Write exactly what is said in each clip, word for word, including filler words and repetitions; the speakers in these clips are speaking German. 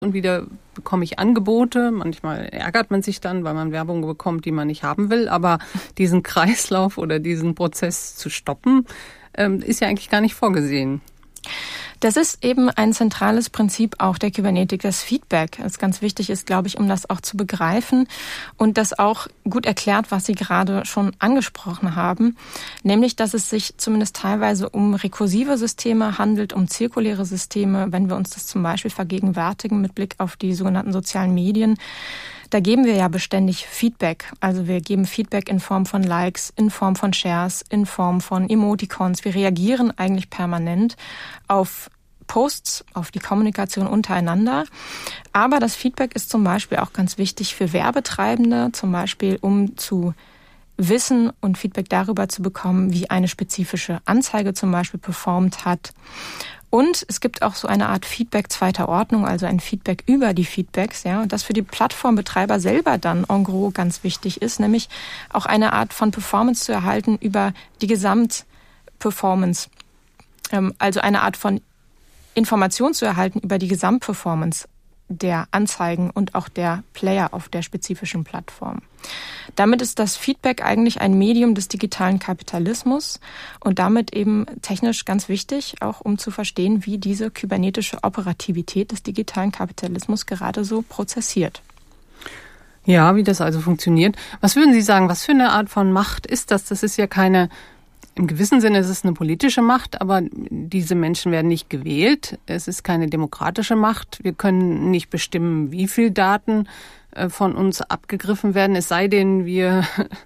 Und wieder bekomme ich Angebote. Manchmal ärgert man sich dann, weil man Werbung bekommt, die man nicht haben will. Aber diesen Kreislauf oder diesen Prozess zu stoppen, ist ja eigentlich gar nicht vorgesehen. Das ist eben ein zentrales Prinzip auch der Kybernetik, das Feedback. Das ganz wichtig ist, glaube ich, um das auch zu begreifen und das auch gut erklärt, was Sie gerade schon angesprochen haben, nämlich, dass es sich zumindest teilweise um rekursive Systeme handelt, um zirkuläre Systeme, wenn wir uns das zum Beispiel vergegenwärtigen mit Blick auf die sogenannten sozialen Medien. Da geben wir ja beständig Feedback. Also wir geben Feedback in Form von Likes, in Form von Shares, in Form von Emoticons. Wir reagieren eigentlich permanent auf Posts, auf die Kommunikation untereinander. Aber das Feedback ist zum Beispiel auch ganz wichtig für Werbetreibende, zum Beispiel um zu wissen und Feedback darüber zu bekommen, wie eine spezifische Anzeige zum Beispiel performt hat. Und es gibt auch so eine Art Feedback zweiter Ordnung, also ein Feedback über die Feedbacks, ja, und das für die Plattformbetreiber selber dann en gros ganz wichtig ist, nämlich auch eine Art von Performance zu erhalten über die Gesamtperformance, ähm, also eine Art von Information zu erhalten über die Gesamtperformance der Anzeigen und auch der Player auf der spezifischen Plattform. Damit ist das Feedback eigentlich ein Medium des digitalen Kapitalismus und damit eben technisch ganz wichtig, auch um zu verstehen, wie diese kybernetische Operativität des digitalen Kapitalismus gerade so prozessiert. Ja, wie das also funktioniert. Was würden Sie sagen, was für eine Art von Macht ist das? Das ist ja keine, im gewissen Sinne ist es eine politische Macht, aber diese Menschen werden nicht gewählt. Es ist keine demokratische Macht. Wir können nicht bestimmen, wie viel Daten von uns abgegriffen werden. Es sei denn, wir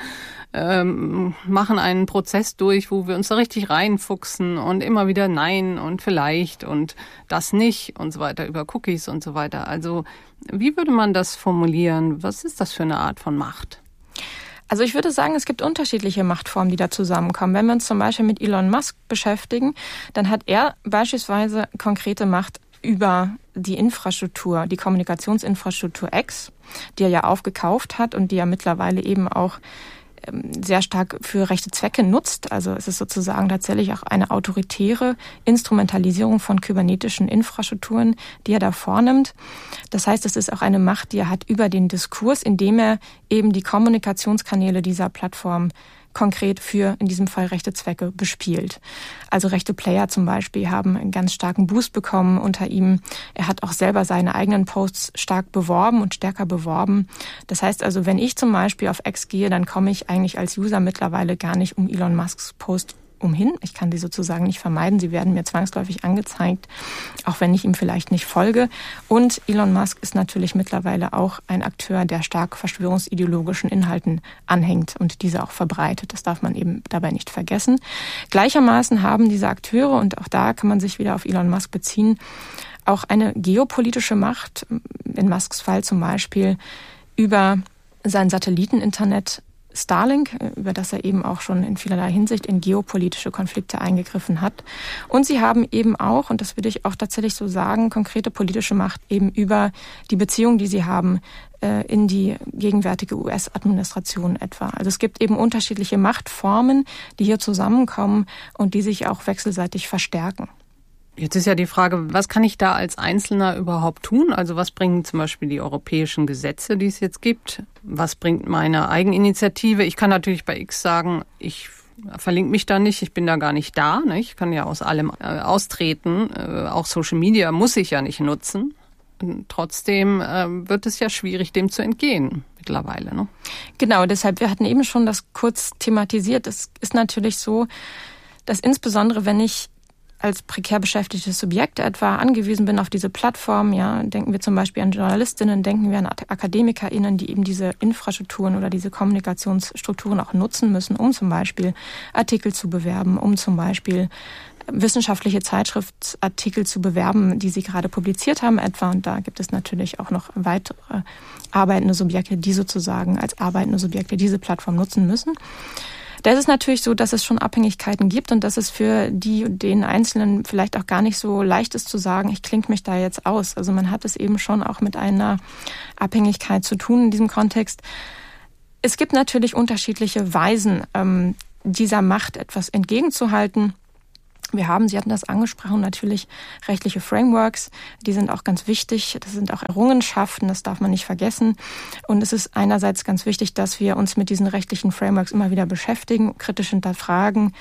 ähm, machen einen Prozess durch, wo wir uns da richtig reinfuchsen und immer wieder nein und vielleicht und das nicht und so weiter über Cookies und so weiter. Also wie würde man das formulieren? Was ist das für eine Art von Macht? Also ich würde sagen, es gibt unterschiedliche Machtformen, die da zusammenkommen. Wenn wir uns zum Beispiel mit Elon Musk beschäftigen, dann hat er beispielsweise konkrete Macht über die Infrastruktur, die Kommunikationsinfrastruktur X, die er ja aufgekauft hat und die er mittlerweile eben auch sehr stark für rechte Zwecke nutzt. Also es ist sozusagen tatsächlich auch eine autoritäre Instrumentalisierung von kybernetischen Infrastrukturen, die er da vornimmt. Das heißt, es ist auch eine Macht, die er hat über den Diskurs, indem er eben die Kommunikationskanäle dieser Plattform konkret für, in diesem Fall, rechte Zwecke bespielt. Also rechte Player zum Beispiel haben einen ganz starken Boost bekommen unter ihm. Er hat auch selber seine eigenen Posts stark beworben und stärker beworben. Das heißt also, wenn ich zum Beispiel auf X gehe, dann komme ich eigentlich als User mittlerweile gar nicht um Elon Musks Post umhin. Ich kann sie sozusagen nicht vermeiden. Sie werden mir zwangsläufig angezeigt, auch wenn ich ihm vielleicht nicht folge. Und Elon Musk ist natürlich mittlerweile auch ein Akteur, der stark verschwörungsideologischen Inhalten anhängt und diese auch verbreitet. Das darf man eben dabei nicht vergessen. Gleichermaßen haben diese Akteure, und auch da kann man sich wieder auf Elon Musk beziehen, auch eine geopolitische Macht, in Musks Fall zum Beispiel über sein Satelliteninternet Starlink, über das er eben auch schon in vielerlei Hinsicht in geopolitische Konflikte eingegriffen hat. Und sie haben eben auch, und das würde ich auch tatsächlich so sagen, konkrete politische Macht eben über die Beziehung, die sie haben äh, in die gegenwärtige U S-Administration etwa. Also es gibt eben unterschiedliche Machtformen, die hier zusammenkommen und die sich auch wechselseitig verstärken. Jetzt ist ja die Frage, was kann ich da als Einzelner überhaupt tun? Also was bringen zum Beispiel die europäischen Gesetze, die es jetzt gibt? Was bringt meine Eigeninitiative? Ich kann natürlich bei X sagen, ich verlinke mich da nicht, ich bin da gar nicht da. Ne? Ich kann ja aus allem äh, austreten. Äh, auch Social Media muss ich ja nicht nutzen. Und trotzdem äh, wird es ja schwierig, dem zu entgehen mittlerweile. Ne? Genau, deshalb, wir hatten eben schon das kurz thematisiert. Es ist natürlich so, dass insbesondere, wenn ich als prekär beschäftigtes Subjekt etwa angewiesen bin auf diese Plattform, ja, denken wir zum Beispiel an Journalistinnen, denken wir an AkademikerInnen, die eben diese Infrastrukturen oder diese Kommunikationsstrukturen auch nutzen müssen, um zum Beispiel Artikel zu bewerben, um zum Beispiel wissenschaftliche Zeitschriftsartikel zu bewerben, die sie gerade publiziert haben etwa. Und da gibt es natürlich auch noch weitere arbeitende Subjekte, die sozusagen als arbeitende Subjekte diese Plattform nutzen müssen. Da ist es natürlich so, dass es schon Abhängigkeiten gibt und dass es für die den Einzelnen vielleicht auch gar nicht so leicht ist zu sagen, ich klinke mich da jetzt aus. Also man hat es eben schon auch mit einer Abhängigkeit zu tun in diesem Kontext. Es gibt natürlich unterschiedliche Weisen, ähm, dieser Macht etwas entgegenzuhalten. Wir haben, Sie hatten das angesprochen, natürlich rechtliche Frameworks, die sind auch ganz wichtig. Das sind auch Errungenschaften, das darf man nicht vergessen. Und es ist einerseits ganz wichtig, dass wir uns mit diesen rechtlichen Frameworks immer wieder beschäftigen, kritisch hinterfragen,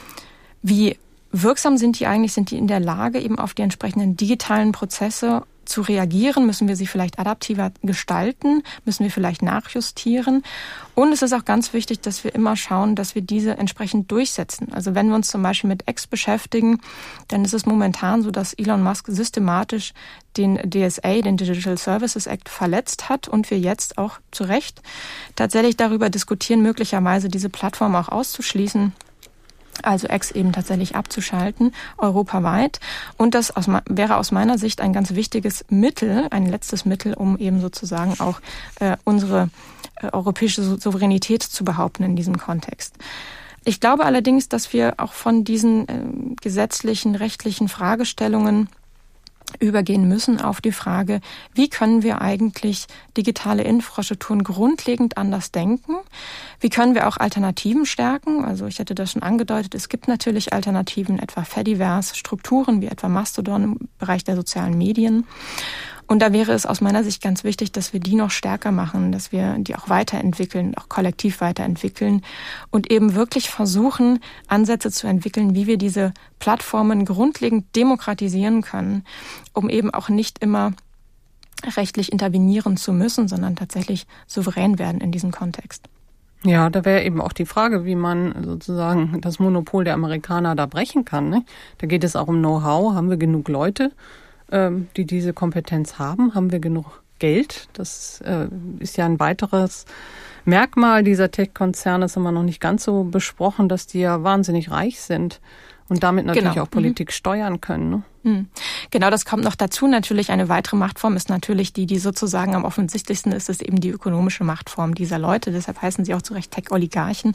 wie wirksam sind die eigentlich, sind die in der Lage, eben auf die entsprechenden digitalen Prozesse zu reagieren? Müssen wir sie vielleicht adaptiver gestalten? Müssen wir vielleicht nachjustieren? Und es ist auch ganz wichtig, dass wir immer schauen, dass wir diese entsprechend durchsetzen. Also wenn wir uns zum Beispiel mit X beschäftigen, dann ist es momentan so, dass Elon Musk systematisch den D S A, den Digital Services Act, verletzt hat und wir jetzt auch zu Recht tatsächlich darüber diskutieren, möglicherweise diese Plattform auch auszuschließen. Also X eben tatsächlich abzuschalten, europaweit. Und das aus, wäre aus meiner Sicht ein ganz wichtiges Mittel, ein letztes Mittel, um eben sozusagen auch äh, unsere äh, europäische Souveränität zu behaupten in diesem Kontext. Ich glaube allerdings, dass wir auch von diesen äh, gesetzlichen, rechtlichen Fragestellungen übergehen müssen auf die Frage, wie können wir eigentlich digitale Infrastrukturen grundlegend anders denken? Wie können wir auch Alternativen stärken? Also ich hatte das schon angedeutet, es gibt natürlich Alternativen, etwa Fediverse, Strukturen wie etwa Mastodon im Bereich der sozialen Medien. Und da wäre es aus meiner Sicht ganz wichtig, dass wir die noch stärker machen, dass wir die auch weiterentwickeln, auch kollektiv weiterentwickeln und eben wirklich versuchen, Ansätze zu entwickeln, wie wir diese Plattformen grundlegend demokratisieren können, um eben auch nicht immer rechtlich intervenieren zu müssen, sondern tatsächlich souverän werden in diesem Kontext. Ja, da wäre eben auch die Frage, wie man sozusagen das Monopol der Amerikaner da brechen kann, ne? Da geht es auch um Know-how. Haben wir genug Leute, die diese Kompetenz haben? Haben wir genug Geld? Das äh, ist ja ein weiteres Merkmal dieser Tech-Konzerne, das haben wir noch nicht ganz so besprochen, dass die ja wahnsinnig reich sind und damit natürlich genau. auch Politik mhm. steuern können. Ne? Mhm. Genau, das kommt noch dazu. Natürlich eine weitere Machtform ist natürlich die, die sozusagen am offensichtlichsten ist, ist eben die ökonomische Machtform dieser Leute. Deshalb heißen sie auch zu Recht Tech-Oligarchen.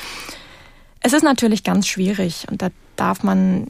Es ist natürlich ganz schwierig und da darf man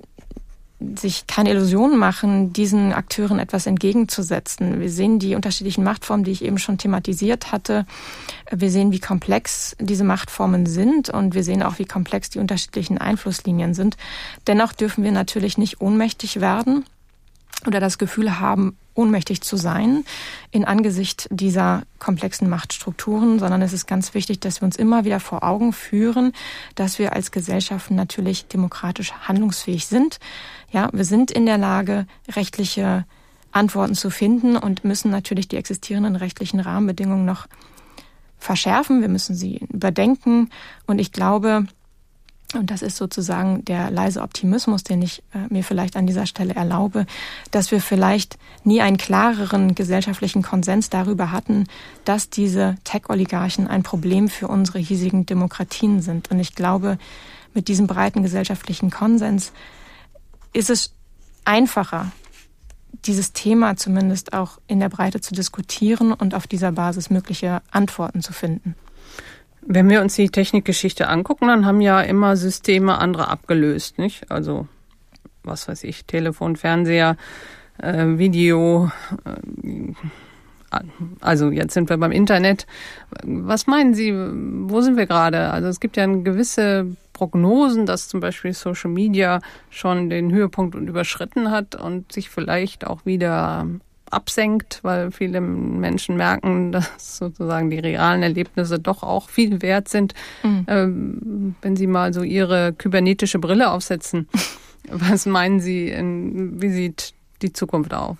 sich keine Illusionen machen, diesen Akteuren etwas entgegenzusetzen. Wir sehen die unterschiedlichen Machtformen, die ich eben schon thematisiert hatte. Wir sehen, wie komplex diese Machtformen sind und wir sehen auch, wie komplex die unterschiedlichen Einflusslinien sind. Dennoch dürfen wir natürlich nicht ohnmächtig werden oder das Gefühl haben, ohnmächtig zu sein in Angesicht dieser komplexen Machtstrukturen, sondern es ist ganz wichtig, dass wir uns immer wieder vor Augen führen, dass wir als Gesellschaften natürlich demokratisch handlungsfähig sind. Ja, wir sind in der Lage, rechtliche Antworten zu finden und müssen natürlich die existierenden rechtlichen Rahmenbedingungen noch verschärfen. Wir müssen sie überdenken und ich glaube, und das ist sozusagen der leise Optimismus, den ich äh, mir vielleicht an dieser Stelle erlaube, dass wir vielleicht nie einen klareren gesellschaftlichen Konsens darüber hatten, dass diese Tech-Oligarchen ein Problem für unsere hiesigen Demokratien sind. Und ich glaube, mit diesem breiten gesellschaftlichen Konsens ist es einfacher, dieses Thema zumindest auch in der Breite zu diskutieren und auf dieser Basis mögliche Antworten zu finden. Wenn wir uns die Technikgeschichte angucken, dann haben ja immer Systeme andere abgelöst, nicht? Also, was weiß ich, Telefon, Fernseher, äh, Video, äh, also jetzt sind wir beim Internet. Was meinen Sie, wo sind wir gerade? Also es gibt ja gewisse Prognosen, dass zum Beispiel Social Media schon den Höhepunkt überschritten hat und sich vielleicht auch wieder absenkt, weil viele Menschen merken, dass sozusagen die realen Erlebnisse doch auch viel wert sind. Mhm. Ähm, wenn Sie mal so Ihre kybernetische Brille aufsetzen, was meinen Sie, in, wie sieht die Zukunft aus?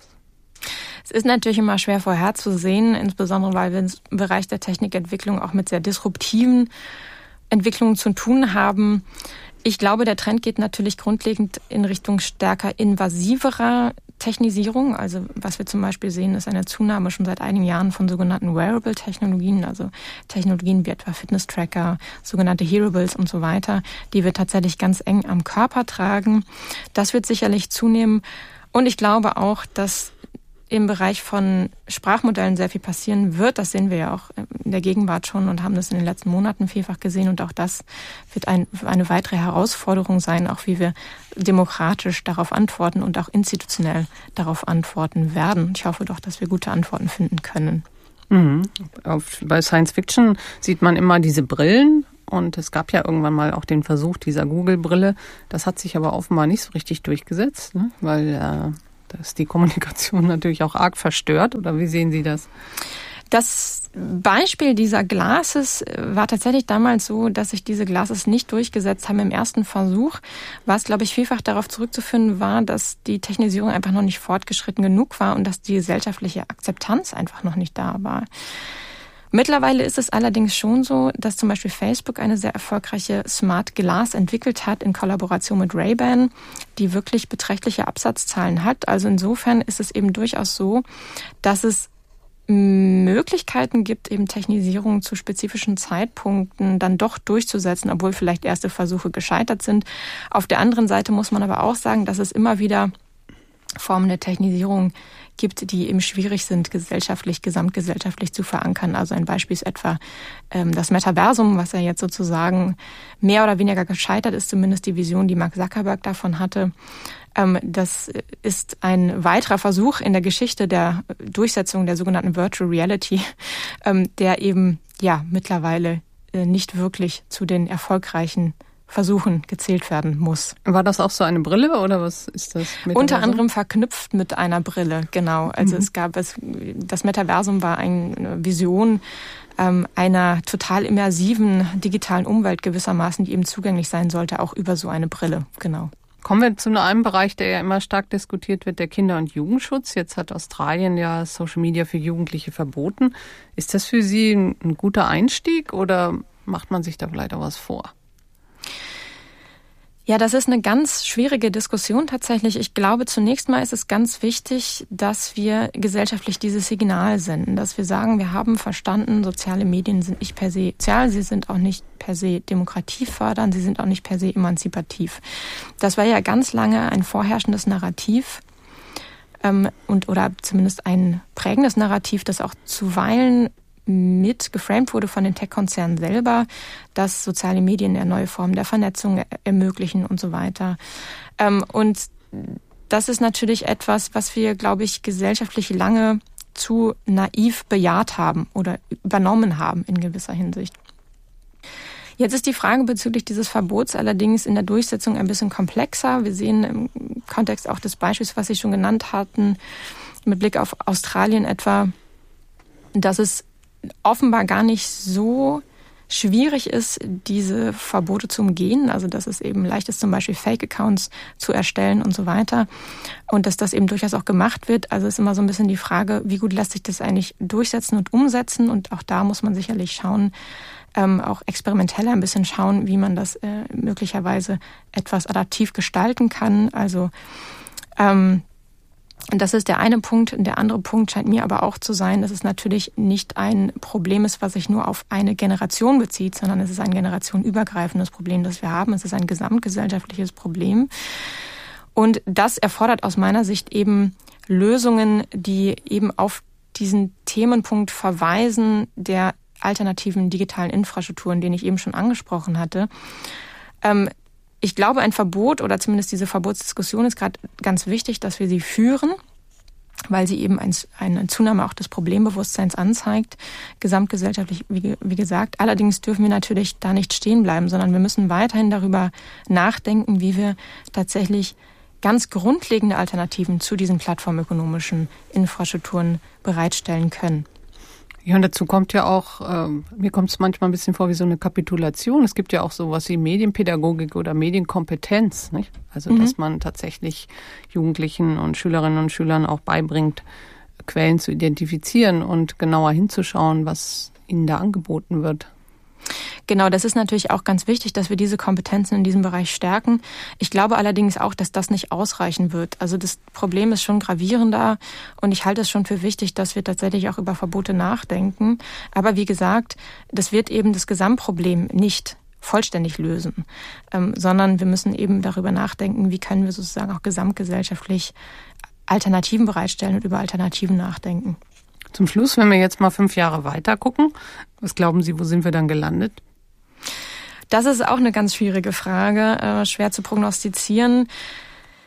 Es ist natürlich immer schwer vorherzusehen, insbesondere weil wir im Bereich der Technikentwicklung auch mit sehr disruptiven Entwicklungen zu tun haben. Ich glaube, der Trend geht natürlich grundlegend in Richtung stärker invasiverer Technisierung. Also was wir zum Beispiel sehen, ist eine Zunahme schon seit einigen Jahren von sogenannten Wearable-Technologien, also Technologien wie etwa Fitness-Tracker, sogenannte Hearables und so weiter, die wir tatsächlich ganz eng am Körper tragen. Das wird sicherlich zunehmen. Und ich glaube auch, dass im Bereich von Sprachmodellen sehr viel passieren wird. Das sehen wir ja auch in der Gegenwart schon und haben das in den letzten Monaten vielfach gesehen. Und auch das wird ein, eine weitere Herausforderung sein, auch wie wir demokratisch darauf antworten und auch institutionell darauf antworten werden. Ich hoffe doch, dass wir gute Antworten finden können. Mhm. Auf, bei Science Fiction sieht man immer diese Brillen Und es gab ja irgendwann mal auch den Versuch dieser Google-Brille. Das hat sich aber offenbar nicht so richtig durchgesetzt, ne? Weil äh, das die Kommunikation natürlich auch arg verstört. Oder wie sehen Sie das? Das Beispiel dieser Glases war tatsächlich damals so, dass sich diese Glases nicht durchgesetzt haben im ersten Versuch, was, glaube ich, vielfach darauf zurückzuführen war, dass die Technisierung einfach noch nicht fortgeschritten genug war und dass die gesellschaftliche Akzeptanz einfach noch nicht da war. Mittlerweile ist es allerdings schon so, dass zum Beispiel Facebook eine sehr erfolgreiche Smart Glass entwickelt hat in Kollaboration mit Ray-Ban, die wirklich beträchtliche Absatzzahlen hat. Also insofern ist es eben durchaus so, dass es Möglichkeiten gibt, eben Technisierung zu spezifischen Zeitpunkten dann doch durchzusetzen, obwohl vielleicht erste Versuche gescheitert sind. Auf der anderen Seite muss man aber auch sagen, dass es immer wieder Formen der Technisierung gibt, die eben schwierig sind, gesellschaftlich, gesamtgesellschaftlich zu verankern. Also ein Beispiel ist etwa ähm, das Metaversum, was ja jetzt sozusagen mehr oder weniger gescheitert ist, zumindest die Vision, die Mark Zuckerberg davon hatte. Ähm, das ist ein weiterer Versuch in der Geschichte der Durchsetzung der sogenannten Virtual Reality, ähm, der eben ja mittlerweile äh, nicht wirklich zu den erfolgreichen Versuchen gezählt werden muss. War das auch so eine Brille oder was ist das? Metaversum? Unter anderem verknüpft mit einer Brille, genau. Also mhm. es gab es, das Metaversum war eine Vision ähm, einer total immersiven digitalen Umwelt gewissermaßen, die eben zugänglich sein sollte, auch über so eine Brille, genau. Kommen wir zu einem Bereich, der ja immer stark diskutiert wird, der Kinder- und Jugendschutz. Jetzt hat Australien ja Social Media für Jugendliche verboten. Ist das für Sie ein, ein guter Einstieg oder macht man sich da vielleicht auch was vor? Ja, das ist eine ganz schwierige Diskussion tatsächlich. Ich glaube, zunächst mal ist es ganz wichtig, dass wir gesellschaftlich dieses Signal senden, dass wir sagen, wir haben verstanden, soziale Medien sind nicht per se sozial, sie sind auch nicht per se demokratiefördernd, sie sind auch nicht per se emanzipativ. Das war ja ganz lange ein vorherrschendes Narrativ ähm, und oder zumindest ein prägendes Narrativ, das auch zuweilen mit geframed wurde von den Tech-Konzernen selber, dass soziale Medien eine neue Form der Vernetzung ermöglichen und so weiter. Und das ist natürlich etwas, was wir, glaube ich, gesellschaftlich lange zu naiv bejaht haben oder übernommen haben in gewisser Hinsicht. Jetzt ist die Frage bezüglich dieses Verbots allerdings in der Durchsetzung ein bisschen komplexer. Wir sehen im Kontext auch des Beispiels, was Sie schon genannt hatten, mit Blick auf Australien etwa, dass es offenbar gar nicht so schwierig ist, diese Verbote zu umgehen. Also dass es eben leicht ist, zum Beispiel Fake-Accounts zu erstellen und so weiter. Und dass das eben durchaus auch gemacht wird. Also ist immer so ein bisschen die Frage, wie gut lässt sich das eigentlich durchsetzen und umsetzen. Und auch da muss man sicherlich schauen, ähm, auch experimentell ein bisschen schauen, wie man das äh, möglicherweise etwas adaptiv gestalten kann. Also ähm, das ist der eine Punkt. Der andere Punkt scheint mir aber auch zu sein, dass es natürlich nicht ein Problem ist, was sich nur auf eine Generation bezieht, sondern es ist ein generationenübergreifendes Problem, das wir haben. Es ist ein gesamtgesellschaftliches Problem. Und das erfordert aus meiner Sicht eben Lösungen, die eben auf diesen Themenpunkt verweisen, der alternativen digitalen Infrastrukturen, den ich eben schon angesprochen hatte. Ähm, Ich glaube, ein Verbot oder zumindest diese Verbotsdiskussion ist gerade ganz wichtig, dass wir sie führen, weil sie eben ein, eine Zunahme auch des Problembewusstseins anzeigt, gesamtgesellschaftlich, wie, wie gesagt. Allerdings dürfen wir natürlich da nicht stehen bleiben, sondern wir müssen weiterhin darüber nachdenken, wie wir tatsächlich ganz grundlegende Alternativen zu diesen plattformökonomischen Infrastrukturen bereitstellen können. Ja, und dazu kommt ja auch, äh, mir kommt es manchmal ein bisschen vor wie so eine Kapitulation. Es gibt ja auch sowas wie Medienpädagogik oder Medienkompetenz, nicht? Also, mhm. dass man tatsächlich Jugendlichen und Schülerinnen und Schülern auch beibringt, Quellen zu identifizieren und genauer hinzuschauen, was ihnen da angeboten wird. Genau, das ist natürlich auch ganz wichtig, dass wir diese Kompetenzen in diesem Bereich stärken. Ich glaube allerdings auch, dass das nicht ausreichen wird. Also das Problem ist schon gravierender und ich halte es schon für wichtig, dass wir tatsächlich auch über Verbote nachdenken. Aber wie gesagt, das wird eben das Gesamtproblem nicht vollständig lösen, ähm, sondern wir müssen eben darüber nachdenken, wie können wir sozusagen auch gesamtgesellschaftlich Alternativen bereitstellen und über Alternativen nachdenken. Zum Schluss, wenn wir jetzt mal fünf Jahre weiter gucken, was glauben Sie, wo sind wir dann gelandet? Das ist auch eine ganz schwierige Frage, äh, schwer zu prognostizieren.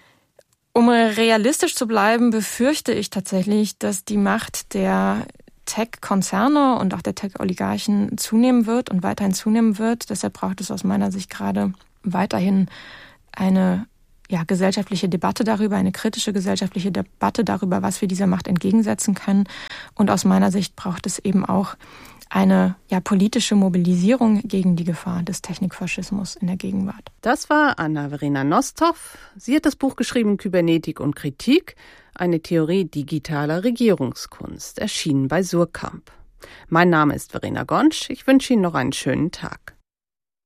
Um realistisch zu bleiben, befürchte ich tatsächlich, dass die Macht der Tech-Konzerne und auch der Tech-Oligarchen zunehmen wird und weiterhin zunehmen wird. Deshalb braucht es aus meiner Sicht gerade weiterhin eine ja, gesellschaftliche Debatte darüber, eine kritische gesellschaftliche Debatte darüber, was wir dieser Macht entgegensetzen können. Und aus meiner Sicht braucht es eben auch eine ja, politische Mobilisierung gegen die Gefahr des Technikfaschismus in der Gegenwart. Das war Anna-Verena Nosthoff. Sie hat das Buch geschrieben Kybernetik und Kritik, eine Theorie digitaler Regierungskunst, erschienen bei Suhrkamp. Mein Name ist Verena Gonsch. Ich wünsche Ihnen noch einen schönen Tag.